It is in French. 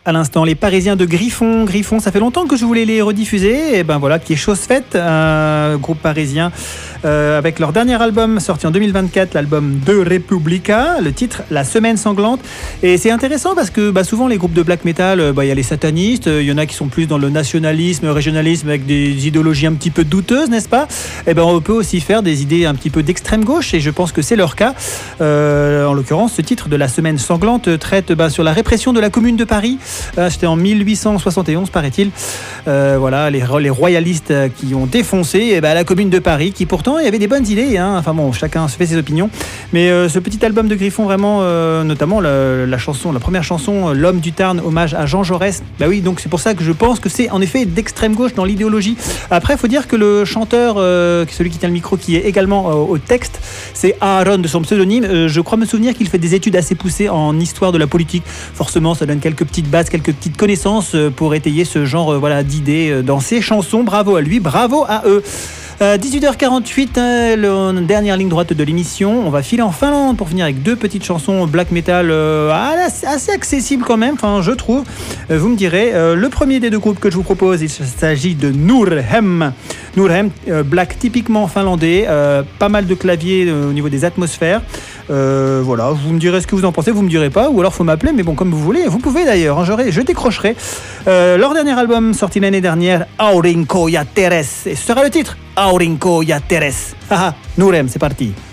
À l'instant, les Parisiens de Griffon. Griffon, ça fait longtemps que je voulais les rediffuser. Et ben voilà, qui est chose faite. Un groupe parisien avec leur dernier album sorti en 2024, l'album De Republica. Le titre, La Semaine Sanglante. Et c'est intéressant parce que souvent les groupes de black metal, il y a les satanistes. Il y en a qui sont plus dans le nationalisme, régionalisme avec des idéologies un petit peu douteuses, n'est-ce pas? Et ben on peut aussi faire des idées un petit peu d'extrême gauche. Et je pense que c'est leur cas. En l'occurrence, ce titre de La Semaine Sanglante traite sur la répression de la Commune de Paris. C'était en 1871, paraît-il. Voilà, les royalistes qui ont défoncé la Commune de Paris, qui pourtant il y avait des bonnes idées. Enfin bon, chacun se fait ses opinions. Mais ce petit album de Griffon, vraiment, notamment la première chanson, L'Homme du Tarn, hommage à Jean Jaurès. Bah oui, donc c'est pour ça que je pense que c'est en effet d'extrême gauche dans l'idéologie. Après, il faut dire que le chanteur, celui qui tient le micro, qui est également au texte, c'est Aaron de son pseudonyme. Je crois me souvenir qu'il fait des études assez poussées en histoire de la politique. Forcément, ça donne quelques petites bases, quelques petites connaissances pour étayer ce genre d'idées dans ses chansons. Bravo à lui, bravo à eux. 18h48, la dernière ligne droite de l'émission. On va filer en Finlande pour finir avec deux petites chansons black metal assez accessibles quand même, je trouve. Vous me direz. Le premier des deux groupes que je vous propose, il s'agit de Nurhem. Nurhem, black typiquement finlandais, pas mal de claviers au niveau des atmosphères. Voilà, vous me direz ce que vous en pensez, vous me direz pas, ou alors faut m'appeler, mais bon, comme vous voulez, vous pouvez d'ailleurs, je décrocherai. Leur dernier album sorti l'année dernière, Aurinko ja Teres, et ce sera le titre, Aurinko ja Teres. Haha, Nurhem, c'est parti.